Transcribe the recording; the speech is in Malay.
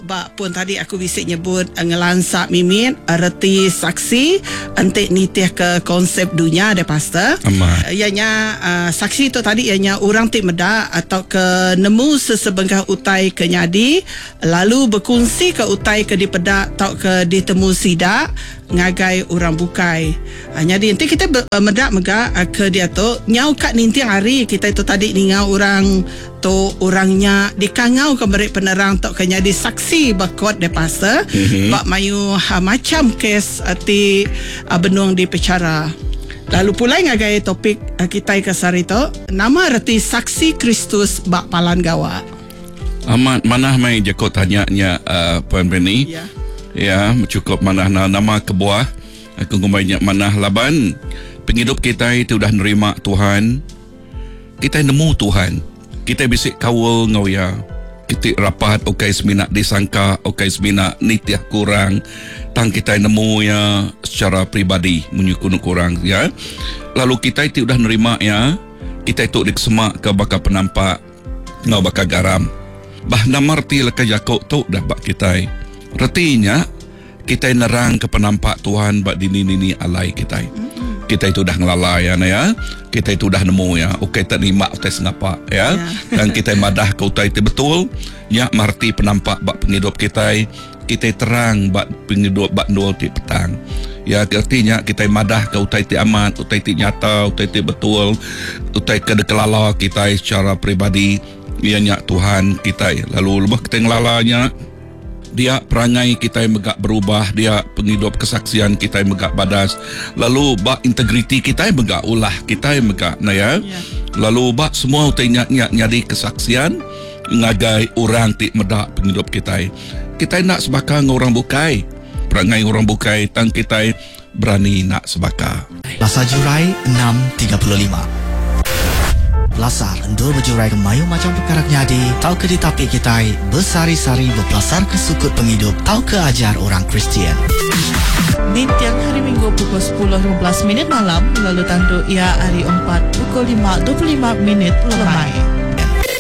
bak pun tadi aku bisa nyebut ngelansak mimit erti saksi entik nitih ke konsep dunia de pastor. Ianya saksi tu tadi ianya orang tik medak atau ke nemu sesebengkah utai ke nyadi lalu berkongsi ke utai ke dipedak atau ke ditemu sidak ngagai orang bukai. Jadi nanti kita medak mega ke dia tu nyau kat ninti hari kita itu tadi ningau orang tu orangnya dikangau ke merek penerang tok kenya di saksi bakot de pastor bak mayu macam kes ti benuang di pecara. Lalu pula ngagai topik kita ke sari tu nama reti saksi Kristus bak palan gawa. Amat mana mai jakot tanya-nya Puan Penny. Ya. Ya, cukup mana nama kebuah aku ngomongnya mana laban penghidup kita itu dah nerima Tuhan, kita nemu Tuhan, kita bisik kawal ngawya, kita rapat okai semina disangka okai semina nitiah kurang tang kita nemu ya secara pribadi menyukun kurang ya, lalu kita itu dah nerima ya, kita itu dikesemak ke bakal penampak ngau bakal garam bah namarti leka jakok tu dah bak kita. Retinya kita nerang ke penampak Tuhan bak dini alai kita. Kita itu dah ngelalai ya. Kita itu dah nemu ya. Okey tak nima tes ngapa ya. Dan kita madah ke utai itu betul. Nya marti penampak bak penghidup kita. Kita terang bak penghidup bak nol di petang. Ya artinya kita madah ke utai itu amat, utai itu nyata, utai itu betul, utai ke dekelala kita secara pribadi. Ianya Tuhan kita. Lalu lebih kita ngelalanya dia perangai kita yang megak berubah, dia penghidup kesaksian kita yang megak badas, lalu bak integriti kita yang megak ulah, kita yang megak naya, lalu bak semua utainya nyari kesaksian ngagai orang tik medak penghidup kita. Kita nak sebakar orang bukai, perangai orang bukai tang kita berani nak sebakar. Lasa Jurai 6.35 Lasar endul berjurai ke mayu macam perkara nyadi tau ke di tapi kita bersari-sari berpelasar ke sukut penghidup tau ke ajar orang Kristian. Di tiap hari Minggu pukul 10.15 malam lalu tanduk ia hari 4 pukul 5.25 lemai.